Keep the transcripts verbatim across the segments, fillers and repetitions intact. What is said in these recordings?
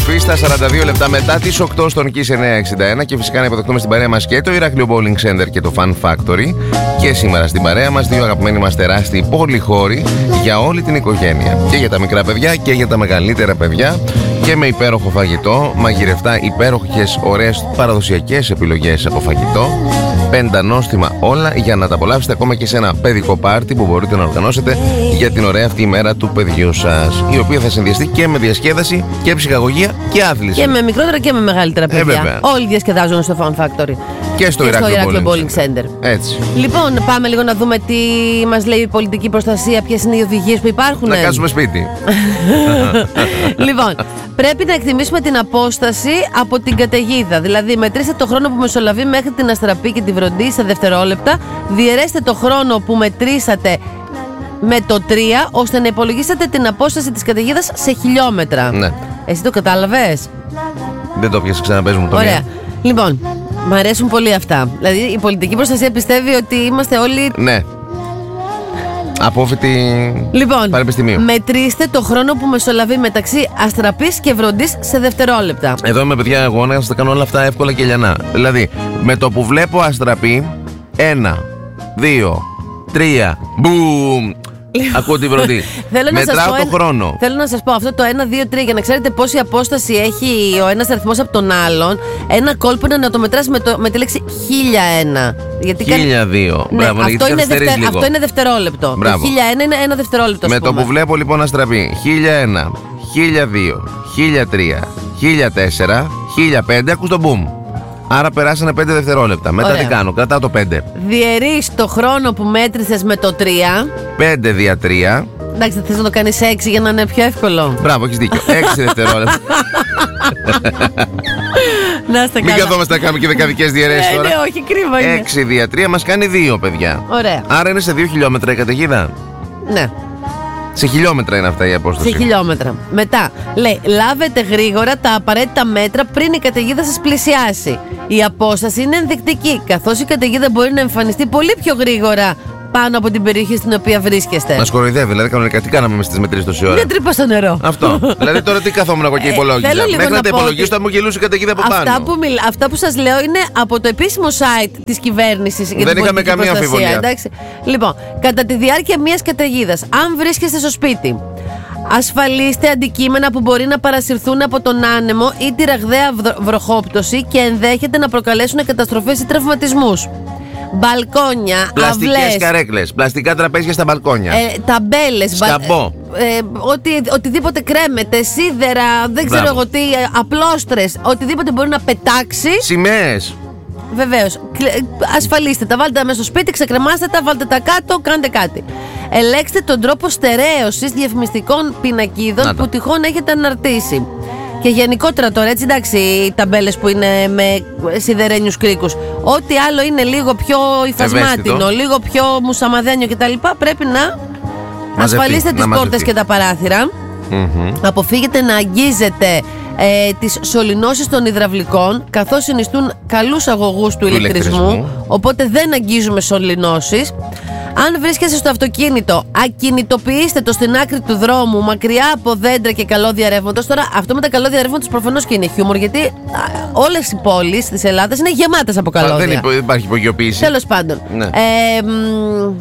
επιστροφή στα σαράντα δύο λεπτά μετά τις οκτώ στον Kiss εννιακόσια εξήντα ένα και φυσικά να υποδεχτούμε στην παρέα μας και το Ηράκλειο Bowling Center και το Fun Factory. Και σήμερα στην παρέα μας δύο αγαπημένοι μας τεράστιοι πολυχώροι για όλη την οικογένεια. Και για τα μικρά παιδιά και για τα μεγαλύτερα παιδιά. Και με υπέροχο φαγητό, μαγειρευτά, υπέροχες, ωραίες παραδοσιακές επιλογές από φαγητό. Πεντανόστιμα όλα για να τα απολαύσετε ακόμα και σε ένα παιδικό πάρτι που μπορείτε να οργανώσετε για την ωραία αυτή ημέρα του παιδιού σας. Η οποία θα συνδυαστεί και με διασκέδαση και ψυχαγωγία και άθληση. Και με μικρότερα και με μεγαλύτερα παιδιά. Ε, Όλοι διασκεδάζουν στο Fun Factory. Και στο Ηράκλειο Bowling Center. Έτσι. Λοιπόν, πάμε λίγο να δούμε τι μας λέει η πολιτική προστασία, ποιες είναι οι οδηγίες που υπάρχουν. Να κάτσουμε σπίτι. Λοιπόν, πρέπει να εκτιμήσουμε την απόσταση από την καταιγίδα. Δηλαδή, μετρήστε το χρόνο που μεσολαβεί μέχρι την αστραπή και τη βροντή στα δευτερόλεπτα. Διαιρέστε το χρόνο που μετρήσατε με το τρία, ώστε να υπολογίσετε την απόσταση της καταιγίδας σε χιλιόμετρα. Ναι. Εσύ το κατάλαβες? Δεν το πιάσε, ξαναπέζουμε το Ωραία. Λοιπόν, μ' αρέσουν πολύ αυτά. Δηλαδή, η πολιτική προστασία πιστεύει ότι είμαστε όλοι. Ναι. Απόφοιτη λοιπόν, πανεπιστημίου. Μετρήστε το χρόνο που μεσολαβεί μεταξύ αστραπής και βροντής σε δευτερόλεπτα. Εδώ είμαι παιδιά, εγώ να τα κάνω όλα αυτά εύκολα και λιανά. Δηλαδή, με το που βλέπω αστραπή, ένα, δύο, τρία, μπουμ. Ακούω τη βροντή. Μετράω το χρόνο. Θέλω να σας πω αυτό το ένα, δύο, τρία για να ξέρετε πόση απόσταση έχει ο ένας αριθμός από τον άλλον. Ένα κόλπο είναι να το μετράς με, το, με τη λέξη χίλια ένα. χίλια δύο. Ναι, μπράβο, αυτό, είναι δευτε... αυτό είναι δευτερόλεπτο. χίλια ένα είναι ένα δευτερόλεπτο. Με το που βλέπω λοιπόν αστραπή χίλια ένα, χίλια δύο, χίλια τρία, χίλια τέσσερα, χίλια πέντε, ακούς το μπουμ. Άρα περάσανε πέντε δευτερόλεπτα. Μετά Ωραία. τι κάνω, κρατάω το πέντε. Διαιρείς το χρόνο που μέτρησες με το τρία. πέντε δια τρία. Εντάξει, θες να το κάνεις έξι για να είναι πιο εύκολο. Μπράβο, έχεις δίκιο. έξι δευτερόλεπτα. Να είστε καλά. Μην καθόμαστε να κάνουμε και δεκαδικές διαιρέσεις τώρα. Ναι, όχι, κρίμα είναι. έξι δια τρία μας κάνει δύο, παιδιά. Ωραία. Άρα είναι σε δύο χιλιόμετρα η καταιγίδα. Ναι. Σε χιλιόμετρα είναι αυτά η απόσταση. Σε χιλιόμετρα. Μετά λέει, λάβετε γρήγορα τα απαραίτητα μέτρα πριν η καταιγίδα σας πλησιάσει. Η απόσταση είναι ενδεικτική, καθώς η καταιγίδα μπορεί να εμφανιστεί πολύ πιο γρήγορα πάνω από την περιοχή στην οποία βρίσκεστε. Μας κοροϊδεύει, δηλαδή κανονικά τι κάναμε με στις μετρήσεις τόση ώρα. Μια τρύπα στο νερό. Αυτό. Δηλαδή τώρα τι καθόμουν εγώ και υπολόγιζα. Ε, Μέχρι να, να τα υπολογίσω θα μου γελούσε η καταιγίδα από αυτά πάνω. Που μιλ, αυτά που σας λέω είναι από το επίσημο site της κυβέρνησης. Δεν είχαμε καμία αμφιβολία. Εντάξει. Λοιπόν, κατά τη διάρκεια μιας καταιγίδας, αν βρίσκεστε στο σπίτι, ασφαλίστε αντικείμενα που μπορεί να παρασυρθούν από τον άνεμο ή τη ραγδαία βροχόπτωση και ενδέχεται να προκαλέσουν καταστροφές ή τραυματισμούς. Μπαλκόνια, πλαστικές αυλές, καρέκλες, πλαστικά τραπέζια στα μπαλκόνια, ε, ταμπέλες, σκαμπό, ε, οτι, οτιδήποτε κρέμεται, σίδερα, δεν ξέρω εγώ τι, ε, απλόστρες, οτιδήποτε μπορεί να πετάξει. σημαίες. Βεβαίως, ασφαλίστε τα, βάλτε τα μέσα στο σπίτι, ξεκρεμάστε τα, βάλτε τα κάτω, κάντε κάτι. Ελέγξτε τον τρόπο στερέωσης διαφημιστικών πινακίδων που τυχόν έχετε αναρτήσει. Και γενικότερα τώρα, έτσι εντάξει, οι ταμπέλες που είναι με σιδερένιους κρίκους, ό,τι άλλο είναι λίγο πιο υφασμάτινο, ευαίσθητο, λίγο πιο μουσαμαδένιο κτλ., πρέπει να μαζευτεί, ασφαλίστε τις πόρτες και τα παράθυρα. Mm-hmm. Αποφύγετε να αγγίζετε ε, τις σωληνώσεις των υδραυλικών, καθώς συνιστούν καλούς αγωγούς του, του ηλεκτρισμού, ηλεκτρισμού, οπότε δεν αγγίζουμε σωληνώσεις. Αν βρίσκεσαι στο αυτοκίνητο, ακινητοποιήστε το στην άκρη του δρόμου, μακριά από δέντρα και καλώδια ρεύματος. Τώρα, αυτό με τα καλώδια ρεύματος προφανώς και είναι χιούμορ, γιατί όλες οι πόλεις της Ελλάδας είναι γεμάτες από καλώδια. Δεν υπο, υπάρχει υπογειοποίηση. Τέλος πάντων. Ναι. Ε, μ,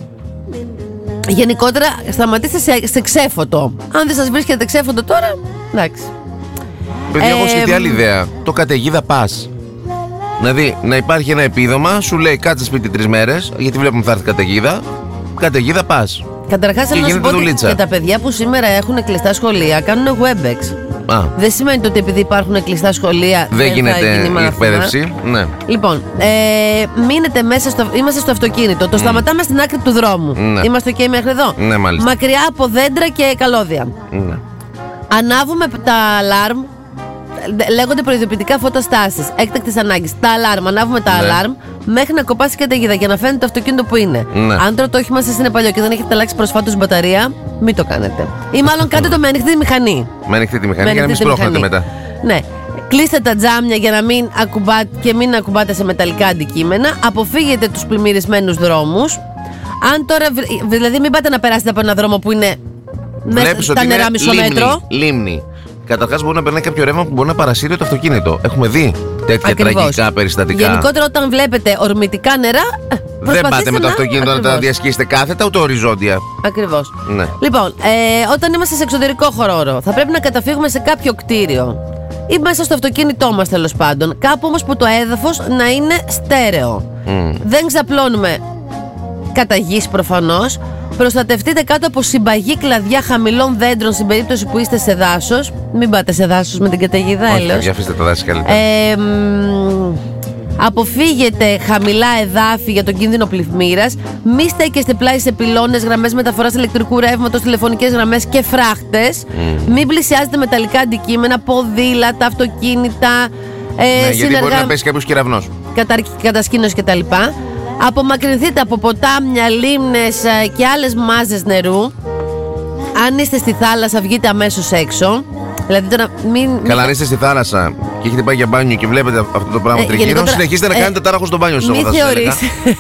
γενικότερα, σταματήστε σε, σε ξέφωτο. Αν δεν σας βρίσκεται ξέφωτο τώρα, εντάξει. Παιδιά, έχω σκεφτεί άλλη ιδέα. Το καταιγίδα πας. Δηλαδή, να υπάρχει ένα επίδομα, σου λέει κάτσε σπίτι τρεις μέρες, γιατί βλέπουμε θα έρθει καταιγίδα. Καταιγίδα πας. Καταρχάς, θέλω να σου πω ότι και τα παιδιά που σήμερα έχουν κλειστά σχολεία κάνουν Webex. Α. Δεν σημαίνει ότι επειδή υπάρχουν κλειστά σχολεία δεν, δεν γίνεται η εκπαίδευση. Ναι. Λοιπόν, ε, μείνετε μέσα στο. Είμαστε στο αυτοκίνητο. Το mm. σταματάμε στην άκρη του δρόμου. Ναι. Είμαστε ok μέχρι εδώ. Ναι, μάλιστα. Μακριά από δέντρα και καλώδια. Ναι. Ανάβουμε τα αλάρμ. Λέγονται προειδοποιητικά φωτοστάσεις έκτακτης ανάγκης. Τα αλάρμ, ανάβουμε τα ναι. αλάρμ μέχρι να κοπάσει η καταιγίδα για να φαίνεται το αυτοκίνητο που είναι. Ναι. Αν τώρα το όχημά σας είναι παλιό και δεν έχετε αλλάξει προσφάτως μπαταρία, μην το κάνετε. Ή μάλλον κάντε το με ανοιχτή μηχανή. Με ανοιχτή τη μηχανή για να μην σπρώχνετε μετά. Ναι. Κλείστε τα τζάμια για να μην ακουμπάτε και μην ακουμπάτε σε μεταλλικά αντικείμενα. Αποφύγετε τους πλημμυρισμένους δρόμους. Αν τώρα, δηλαδή, μην πάτε να περάσετε από ένα δρόμο που είναι μέσα στα νερά μισό μέτρο. Λίμνη. Καταρχάς μπορεί να περνάει κάποιο ρεύμα που μπορεί να παρασύρει το αυτοκίνητο. Έχουμε δει τέτοια Ακριβώς. τραγικά περιστατικά. Γενικότερα, όταν βλέπετε ορμητικά νερά, δεν πάτε με το να... αυτοκίνητο Ακριβώς. να τα διασχίσετε κάθετα ούτε οριζόντια. Ακριβώς. Ναι. Λοιπόν, ε, όταν είμαστε σε εξωτερικό χώρο, θα πρέπει να καταφύγουμε σε κάποιο κτίριο ή μέσα στο αυτοκίνητό μας, τέλος πάντων. Κάπου όμως που το έδαφος να είναι στέρεο. Mm. Δεν ξαπλώνουμε κατά γης προφανώς. Προστατευτείτε κάτω από συμπαγή κλαδιά χαμηλών δέντρων στην περίπτωση που είστε σε δάσος. Μην πάτε σε δάσος με την καταιγίδα, έλεος. Όχι, αφήστε τα δάση καλύτερα. Ε, μ, αποφύγετε χαμηλά εδάφη για τον κίνδυνο πλημμύρας. Μη στέκεστε πλάι σε πυλώνες, γραμμές μεταφοράς ηλεκτρικού ρεύματος, τηλεφωνικές γραμμές και φράχτες. Mm. Μην πλησιάζετε μεταλλικά αντικείμενα, ποδήλατα, αυτοκίνητα. Ε, ναι, γιατί συνεργα... μπορεί να πέσει κάποιος κεραυνός. Κατα... Κατασκήνωση κτλ. Απομακρυνθείτε από ποτάμια, λίμνες και άλλες μάζες νερού. Αν είστε στη θάλασσα, βγείτε αμέσως έξω. Δηλαδή τώρα μην. Καλά, αν είστε στη θάλασσα και έχετε πάει για μπάνιο και βλέπετε αυτό το πράγμα ε, τριγύρω, γενικότερα, συνεχίστε να ε, κάνετε τάραχο στο μπάνιο σας. Μην θεωρείς.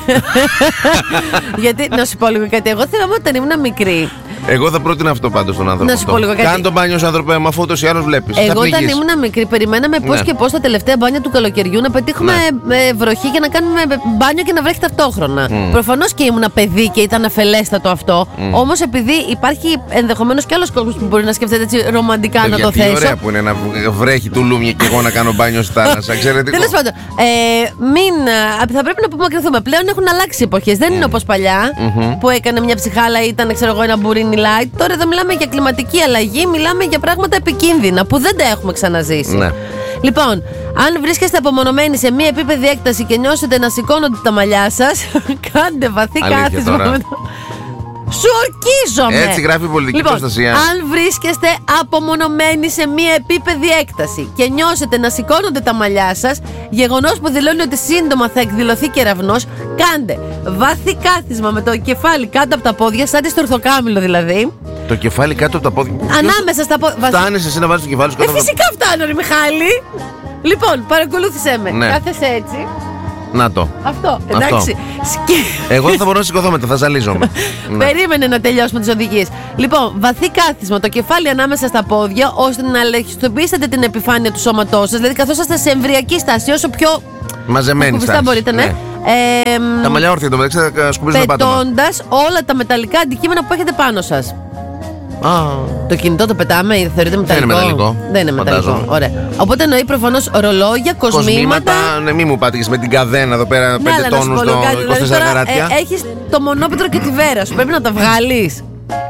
Γιατί, να σου πω λίγο κάτι. Εγώ θυμάμαι όταν ήμουν μικρή. Εγώ θα πρότεινα αυτό πάντως στον άνθρωπο. Να σου πω λίγο κάτι. Κάνε το μπάνιο σου, άνθρωπε, μα αφού ούτως ή άλλως βλέπεις. Εγώ όταν ήμουν μικρή, περιμέναμε πώς ναι. και πώς τα τελευταία μπάνια του καλοκαιριού να πετύχουμε ναι. βροχή για να κάνουμε μπάνιο και να βρέχει ταυτόχρονα. Mm. Προφανώς και ήμουν παιδί και ήταν αφελέστατο αυτό. Mm. Όμως επειδή υπάρχει ενδεχομένως και άλλος κόσμος που μπορεί να σκεφτείτε έτσι ρομαντικά να το θέσω. Ωραία που είναι να βρέχει τουλούμια και εγώ να κάνω μπάνιο στη θάλασσα, ξέρετε. Τέλος πάντων, ε, μην, θα πρέπει να απομακρυνθούμε. Πλέον έχουν αλλάξει εποχές. Δεν mm. είναι όπως παλιά mm-hmm. που έκανε μια ψυχάλα ή ήταν, ξέρω εγώ, ένα μπουρίνι light. Τώρα δεν μιλάμε για κλιματική αλλαγή, μιλάμε για πράγματα επικίνδυνα που δεν τα έχουμε ξαναζήσει. Ναι. Λοιπόν, αν βρίσκεστε απομονωμένοι σε μία επίπεδη έκταση και νιώσετε να σηκώνονται τα μαλλιά σας, κάντε βαθύ κάθισμα με το... Σου ορκίζομαι! Έτσι γράφει η πολιτική λοιπόν, προστασία. Αν βρίσκεστε απομονωμένοι σε μία επίπεδη έκταση και νιώσετε να σηκώνονται τα μαλλιά σας, γεγονός που δηλώνει ότι σύντομα θα εκδηλωθεί κεραυνός, κάντε βαθύ κάθισμα με το κεφάλι κάτω από τα πόδια, σαν τη στορθοκάμιλο δηλαδή. Το κεφάλι κάτω από τα πόδια. Ανάμεσα στα πόδια. Φτάνεις εσύ να βάλεις το κεφάλι σου κάτω ε, από τα φυσικά φτάνω, ρε Μιχάλη. Λοιπόν, παρακολούθησέ με. Ναι. Κάθεσαι έτσι. Να το. Αυτό, εντάξει. Εγώ δεν θα μπορώ να σηκωθώ μετά, θα ζαλίζομαι. Ναι. Περίμενε να τελειώσουμε τις οδηγίες. Λοιπόν, βαθύ κάθισμα, το κεφάλι ανάμεσα στα πόδια, ώστε να ελεγχιστοποιήσετε την επιφάνεια του σώματός σας. Δηλαδή, καθώς είστε σε εμβριακή στάση, όσο πιο μαζεμένη στάση. μπορείτε, ναι. ναι. Ε, τα μαλλιά όρθια, το μεταξύ θα σκουπίζουν πάτωμα. Πετώντας όλα τα μεταλλικά αντικείμενα που έχετε πάνω σας. Ah. Το κινητό το πετάμε ή θεωρείται μεταλλικό? Δεν είναι μεταλλικό. Δεν είναι μεταλλικό. Ωραία. Οπότε εννοεί προφανώς ρολόγια, κοσμήματα. Κοσμήματα, ναι, μη μου πάτε με την καδένα εδώ πέρα, ναι, πέντε τόνους στο είκοσι τέσσερα καράτια. Ε, έχεις το μονόπετρο και τη βέρα σου. Πρέπει να τα βγάλεις.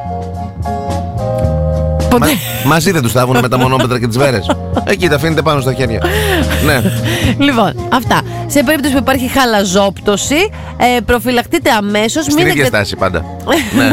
Μα, μαζί δεν τους τα με τα μονόπετρα και τις βέρες. Εκεί τα αφήνετε πάνω στα χέρια. Ναι. Λοιπόν, αυτά. Σε περίπτωση που υπάρχει χαλαζόπτωση, ε, προφυλακτείτε αμέσως. Στην ίδια στάση πάντα. Ναι.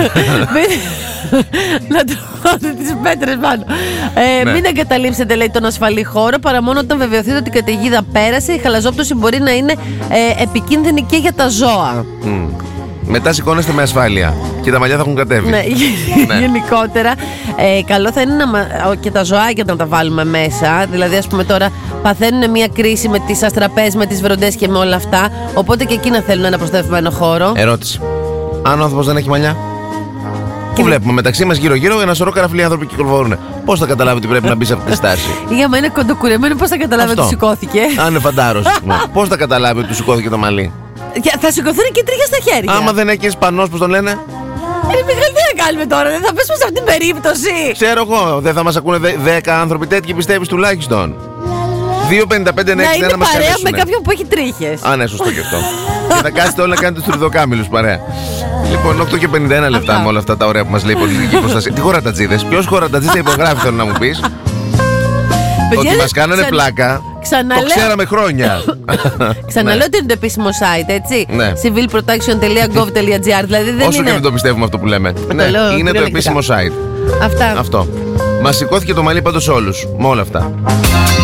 Να τρώτε τις πέτρες πάνω. Ε, ναι. Μην εγκαταλείψετε, λέει, τον ασφαλή χώρο παρά μόνο όταν βεβαιωθείτε ότι η καταιγίδα πέρασε. Η χαλαζόπτωση μπορεί να είναι ε, επικίνδυνη και για τα ζώα. Mm. Μετά σηκώνεστε με ασφάλεια και τα μαλλιά θα έχουν κατέβει. Ναι, ναι. Γενικότερα, ε, καλό θα είναι να, και τα ζωάκια να τα βάλουμε μέσα. Δηλαδή, ας πούμε, τώρα παθαίνουν μια κρίση με τις αστραπές, με τις βροντές και με όλα αυτά. Οπότε και εκείνα θέλουν ένα προστατευμένο χώρο. Ερώτηση. Αν ο άνθρωπος δεν έχει μαλλιά. Που βλέπουμε μεταξύ μας γύρω-γύρω ένα σωρό καραφλοί άνθρωποι κυκλοφορούν. Πώς θα καταλάβει ότι πρέπει να μπει σε αυτή τη στάση? Ή άμα είναι κοντοκουρεμένο, πώς θα καταλάβει ότι σηκώθηκε? Αν είναι φαντάρος, πώς θα καταλάβει ότι του σηκώθηκε το μαλλί? Θα σηκωθούν και τρίχια στα χέρια. Άμα δεν έχει πανός, πώς τον λένε? Ε, Μιχάλη, τι να κάνουμε τώρα, δεν θα πέσουμε σε αυτήν την περίπτωση. Ξέρω εγώ, δεν θα μας ακούνε δέκα άνθρωποι τέτοιοι, πιστεύεις τουλάχιστον? δύο πενήντα πέντε εννιά εξήντα ένα να μας παρέα καλέσουνε. Με κάποιον που έχει τρίχες. Α, ναι, σωστό και αυτό. Και θα κάτσετε όλοι να κάνετε τους τριδοκάμιλους παρέα. Λοιπόν, οκτώ και πενήντα ένα λεπτά με όλα αυτά τα ωραία που μας λέει η πολιτική προστασία. Τι χωρατατζίδες, ποιος χωρατατζής θα υπογράφει, θέλω να μου πεις? Ότι μας κάνανε ξα... πλάκα. Ξαναλέω... Το ξέραμε χρόνια. Ξαναλέω ότι είναι το επίσημο site, έτσι. Ναι. civilprotection.gov.gr. Δηλαδή δεν όσο είναι... και δεν το πιστεύουμε αυτό που λέμε. Ναι, ναι, λέω, είναι το επίσημο site. Αυτά. Αυτό. Μας σηκώθηκε το μαλλί πάντως όλους. Με όλα αυτά.